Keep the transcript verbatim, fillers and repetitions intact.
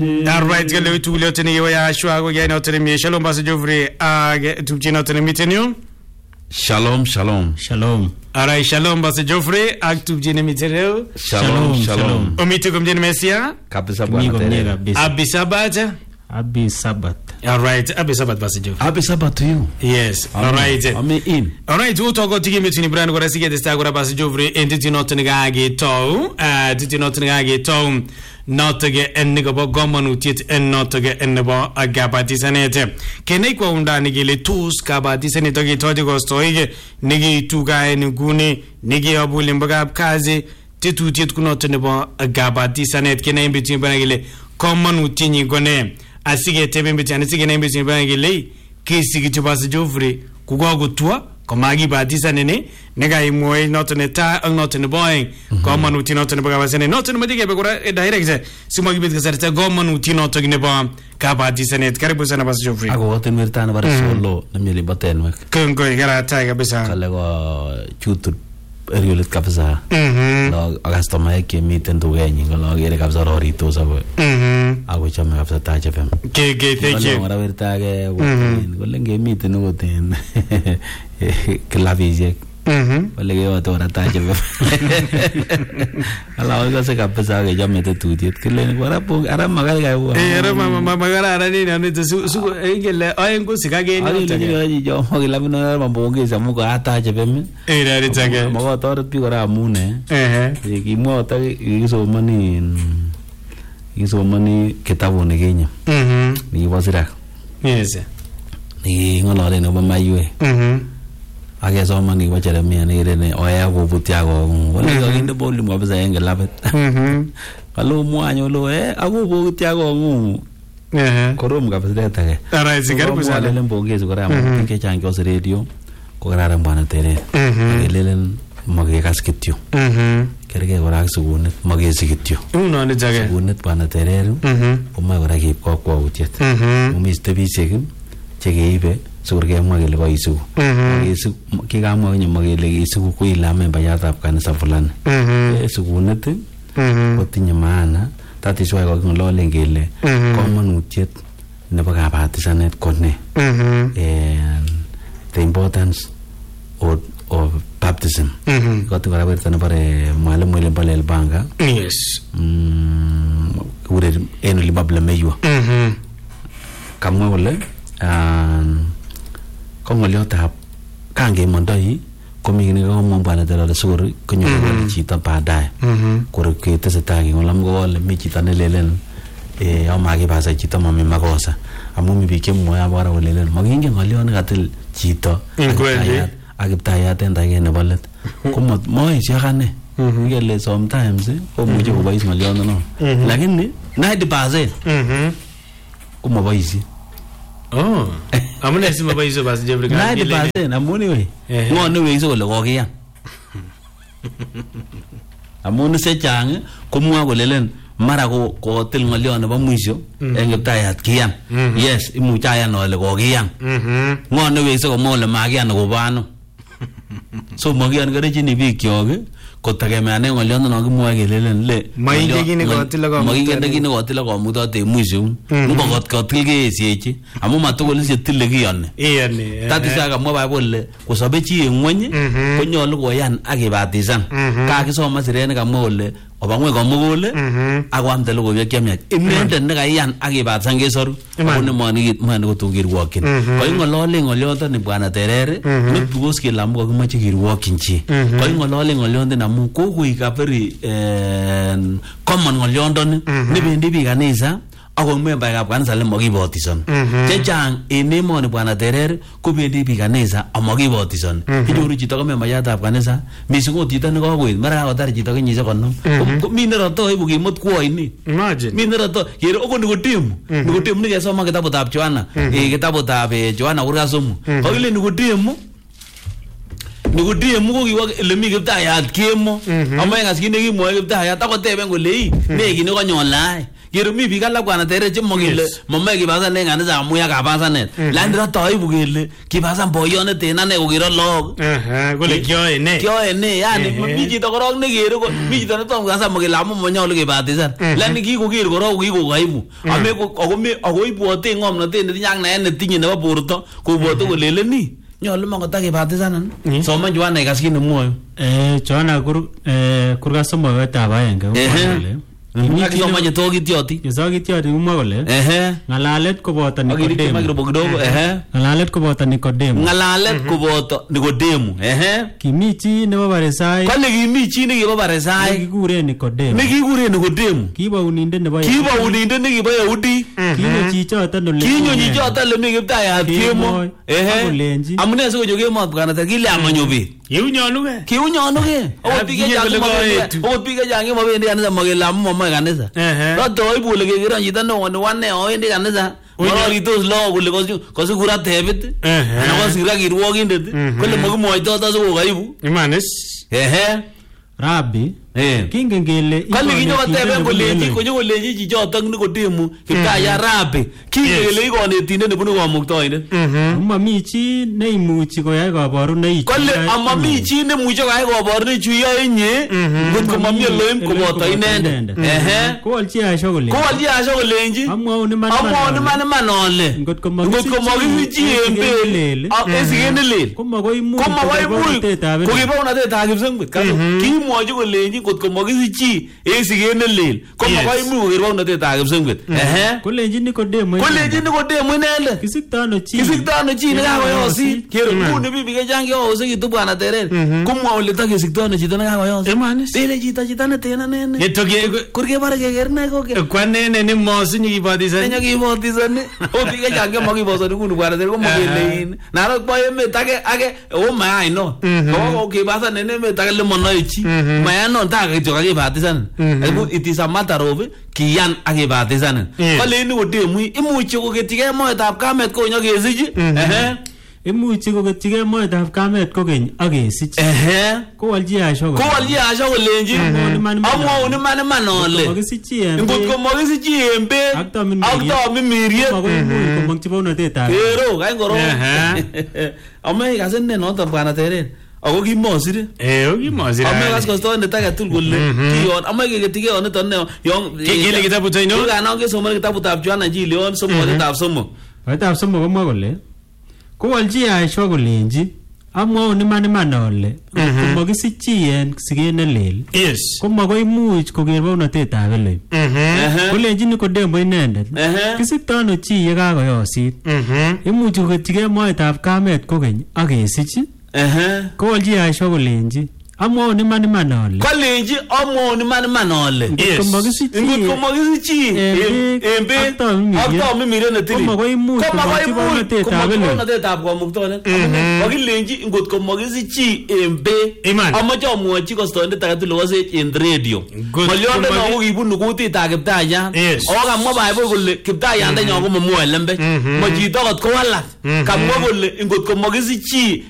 Alright, gale tu leo tani ya shwa go ya notani mi shalom basi jovre ag tu jina tani mitenu. Shalom, shalom. Shalom. Alright, shalom basi jovre ag tu jina mitenu. Shalom, shalom. Omite kom jina mesia. Kabisa bwana. Abi sabat. Abi sabat. Alright, abi sabat basi jovre. Happy Sabbath to you. Yes. Alright. I'm in. Alright, wo togo tigi mitini brand go rasige desta go basi jovre entity notani ga age to. Ah, entity notani ga age to. Notage ennega bo gomanu tit en notage ennebo agabati sanete kenai kwa undani gele tus kabati sanete ge todi go stoige nigi tuga en guni nigi abuli mbaga kazi titu tit kunote nebo agabati sanete kenai bitin banagele komanu tinyi gone asige tebe bitin asige nai bitin banagele kesi gitubas jofre kugogo tua komagi batisa nene nega imoy notone ta notone boy gomanu ti notone baga basene notone madige be gora direct simogi bit kasarte gomanu ti notone ne ba ka batisa net karibu sana bas jofri Ako woten mirtana bar solo namili baten mek kengo gara ta ga bisa kale go chutu eriolet kabisa mhm no agasto mai ke miten to genyi ngalo gere kabisa rorito sabo mhm ako chama kabisa ta chefem ke ke teke ngora verta ge woten golenge miten woten Clavier. Mhm. Wala kayo to rata chefem ala ko se kabisa ge jamete tutit kile ngora po ara magal ga wa eh ara mama magara ara ni ne su su engele ayengo sikage ni tege ali jo mo gila no ara mbonge sa mo ga ta chefem eh ra tege mo ga to pi gora mune eh eh ki mo ta iso mani iso mani kitabu ne genya mhm ni wasira yes ni ngolale no ba mayue mhm age so mani wa Jeremia ni rene oya go butia go wala go inde bolu mo bza yenge labet mhm alo mo anyo lo eh ago go butia go ngu eh korom ga bza ta ge ara sikar ko busale lelen bonge zo ra mo ke chango se radio ko ra ran bana tere lelen mage kaskityo mhm kerge go ra sugunet mage sikityo uno ne jage sugunet bana tere mhm ko ma go ra ge ko ko utiet mhm mo miste bi segim chege ibe surge magele ko isu isu ki ga mo nyi magele isu ko ila me bayata kanisa fulani mhm sugunet mhm ko tinya maana tati swa ko ngolo lengele ko manutiet ne baga batisanet konne mhm and the importance of of baptism mhm ko to gara bertana pare mala mole balel banga yes mm ure eno li babla meyo mhm kamwe wala an ko ngolyo ta kange mondoi ko mi ni ko mo bana dala sur ko nyu wala chita pada mhm ko ke te se ta ngolam go wala mi chita ne lelen e o ma ge basa chita mo mi magosa amu mi bike mo ya bara wala lelen mo nge ngolyo ne gatel chita agipta ya tenda ge ne balet ko mo mo e chakane ngele sometimes ko mo je ko bais ngolyo no lakini na de base mhm ko mo baisi oh amune sima ba iso bas jebre na de base na moni we ngone we iso le go kiyan amone se chang ko mwa go lelen mara ko ko tel ngolyo na ba mwisho engepta ya kiyan yes imu cha ya no le go kiyan mhm ngone we iso ko mo le ma kiyan go bano so mo kiyan gare chini bi kyoge ko tagemeane ngolyo no kimwa kelelen le mainde kini ko tila ko mainde kini ko tila ko muto te mwisho ngo got ko tilge esiechi amu matugol se tile kiyane iyane tati saka mo ba bolle ko sobe chi engwenye ko nyolu ko yan akibatisan ka kisoma sirene ka mole obangwe ko mugole akwamte logo bya kyamya imende ne ka yan akibatisan gesoru ko ne mani mani ko tungir wokin ko ngolole ngolyoto ni bwana terere ne bugos ke lambo ko machi gir wokin chi ko ngolole ngolyondo na mu ko ko ikaperi en common ngolyondo ne bendi bi kanisa ako memba ya kanisa le mogi botison chechang enemo ni bwana terere ko bendi bi kanisa amogi botison inyoru chito ko memba ya kanisa misingo tito ne ko koit mara ko tar chito kenyise kono minero to ibu kimut kwa ini imagine minero to yero oko nikotimu nikotimu ni kesoma kitabu tab Joana e kitabu tab Joana kurga somo ko ile nikotimu nikotimu ko kiwa le mi kipta ya kemo amayenga skine ki mo kipta ya ta ko tebe ngole yi ne kini ko nyolai kero mi biik alak bwana tere che mogile momoe kibasan en kanisa amu ya kabasanet lakini ra toibu kele kibasan boyone tena ne kokero log aha kole kyoe ne kyoe ne yani mi chito korok ne kero mi chito ne tom kasa mogile amu monyolu kibatisan lakini kikoker korok kikokaimu ame ako me ako ibwote ngomnotet netinye ak naet netinye nebo borto kobwote koleleni nyolu mangota kibatisanan soman Joanna ikas kit nemwoe eh Joanna kur eh kurga somowetab aenge kole Akisomaje tokitioti. Kisokitioti kumwa kole Ehe. Ngalalet koboto Nikodemu. Magiro kidogo ehe. Ngalalet koboto Nikodemu. Ngalalet koboto Nikodemu. Ehe. Kimi chi nebo Farisai. Kale kimi chi nebo Farisai. Nekikuren Nikodemu. Nekikuren Nikodemu. Kibo unindet nebo Yahudi. Kibo unindet nekibo Yahudi. Kinyo chichoton ole. Kinyo chichoton ole mi Kiptayat kemo. Ehe. Akolenji. Amune sikojo kemo bwana kile amanyo bi. Kiunyonuge. Kiunyonuge. Okot biik chechang okot biik chechang mobendi kanisa mogele amu momoe kanisa. Roto ibu ole kekeron chito neo ne wane owendi kanisa. Mororitos lo kole kosikura tebit. Ana kosira kirwokindet. Kole mokimwoito ta sikokaibu. Imanis. Ehe. Rabbi. Eh. Kingen kele kale kinyokoteben kolenji konyokolenji chichotok Nikodemu Kiptayat Rabbi. Kingen kele ikonetindet nebunu Kamuktoindet. Mami chi neimuchi koyai kaborunoik. Kale amami chi nemuche koyai kaborunoik chu yoe inye ngotko mami loim koboto inendet. Ehe. Kowalchi Asha kolenji. Kowalchi Asha kolenji. Amwaun iman iman. Amwaun iman iman ole. Ngotko makisichi embe. Esigen lel. Komakoi much. Komakoi much. Kokibaunatetab kipsengwet. Kimwochi kolenji ngotko makisichi esigen lel. Komakoi much kokibaunatetab kipsengwet. Ehe. Kolenji Nikodemu. Kolenji Nikodemu inendet. Kisikto ano chi. Kisikto ano chi nekakoyosit. Kero nguni bibi kechang kyoyosekitu bwana Teren. Komwa ole takesikto ano chito nekakoyosit. Imanis. Dele chito chito netena nene. Yetoke kurkebare keker ne koke. Kwanene ni mosinyi kibatisani. Nenya kibatisani. O biik chechang kemakibosoni nguni bwana Teren komokele in. Naro kwa emet age age o mayai no. Ko kibasan en emet age le monoe chi. Mayai no ta kityo kakibatisan. It is a matter of kiyan akibatisan. Kale Nikodemu imuchi koketyige moetab kamet ko nyokesich. Ehe. Imuchi koketyige moetab kamet kokeny akesich. Ehe. Kowalchi Asha kolenji. Kowalchi Asha kolenji. Amwaun iman iman ole. Makisichi en. Ngotko makisichi en beek. Ak tamimiriet. Komongchi baunatetab. Kero kain korong. Ame kasen ne noton bwana Teren. Ako kimosire. Eh, o kimosire. Ame kas kostoindet age tugul kole kiyon ame keketige on niton ne yon kile kitabut aino. Kana ngesomane kitabutab Joanna Njili on somonetab somok. Kitabutab somok komwa kole kowalchi Asha kolenji amwaun iman iman ole komakisich chi en siget ne lel. Yes. Komakoi much koker baunatetab Elohim. Kolenji Nikodemu inendet. Kisikto ano chi ye kakoyosit. Imuchi koketyige moetab kamet kokeny akesich. Kowalchi Asha kolenji amwaun iman iman ole. Kolenji amwaun iman iman ole. Ngotko makisich chi en beek ak tamimiriet netili. Komakoi much komongchi baunatetab Kamuktoindet. Kokilenji ngotko makisich chi en beek. Amoche amwochi kostoindet age tugul okosech en radio. Ng'olionde no kokibunu kutitab Kiptayat. Ako kamwa Bible kole Kiptayandenyo komamwoe lembech. Ma chito kot kowalak. Kamwa kole ngotko makisich chi